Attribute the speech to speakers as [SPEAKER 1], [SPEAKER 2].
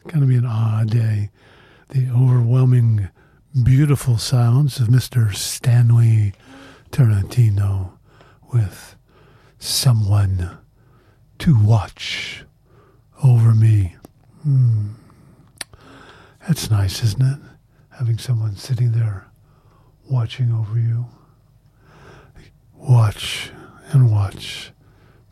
[SPEAKER 1] Going to be an odd day. The overwhelming, beautiful sounds of Mr. Stanley Tarantino with Someone to Watch Over Me. That's nice, isn't it? Having someone sitting there watching over you. Watch and watch